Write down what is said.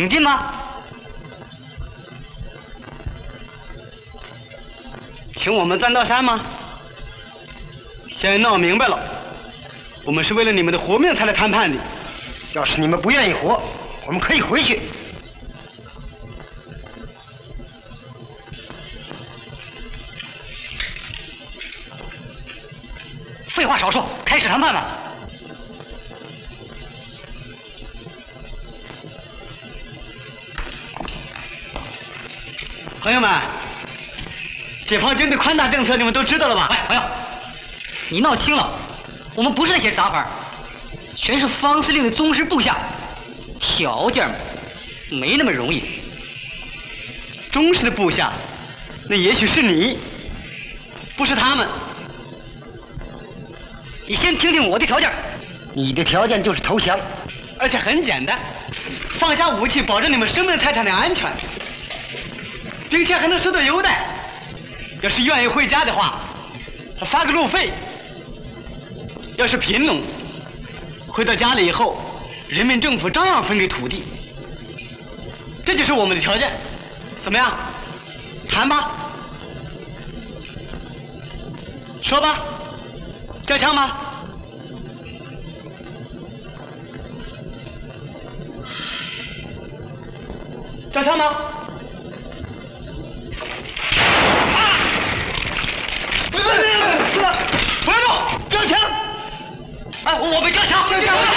挺进吗？请我们钻道山吗？现在闹明白了，我们是为了你们的活命才来谈判的。 要是你们不愿意活，我们可以回去。 废话少说，开始谈判吧。朋友们，解放军的宽大政策你们都知道了吧？ 哎，朋友，你闹清了，我们不是那些杂牌，全是方司令的忠实部下，条件没那么容易。 忠实的部下，那也许是你，不是他们。 你先听听我的条件。 你的条件就是投降， 而且很简单，放下武器，保证你们生命财产的安全，并且还能收到优待。要是愿意回家的话，发个路费。要是贫农，回到家里以后，人民政府照样分给土地。这就是我们的条件，怎么样？谈吧，说吧，交枪吧。交枪吗？不要动！交枪！哎，我们交枪！交枪！